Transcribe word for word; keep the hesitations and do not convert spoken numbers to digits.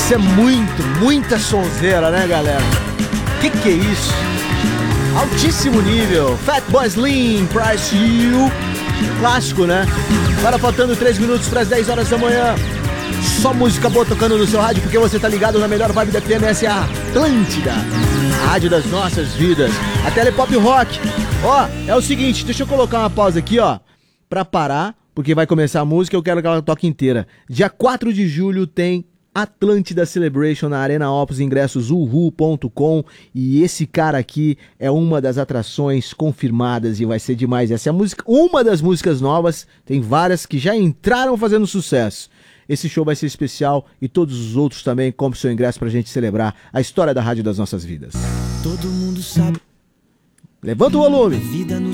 Isso é muito, muita sonzeira, né, galera? Que que é isso? Altíssimo nível. Fatboy Slim, Price You. Clássico, né? Agora faltando três minutos para as dez horas da manhã. Só música boa tocando no seu rádio, porque você tá ligado na melhor vibe da F M. Essa é a Atlântida, a rádio das nossas vidas. A Telepop Rock. Ó, é o seguinte, deixa eu colocar uma pausa aqui, ó, pra parar, porque vai começar a música, eu quero que ela toque inteira. Dia quatro de julho tem Atlântida Celebration na Arena Opus, ingressos uhu ponto com, e esse cara aqui é uma das atrações confirmadas e vai ser demais. Essa é a música, uma das músicas novas, tem várias que já entraram fazendo sucesso. Esse show vai ser especial e todos os outros também. Compre seu ingresso pra gente celebrar a história da rádio das nossas vidas. Todo mundo sabe. Levanta o volume. A vida no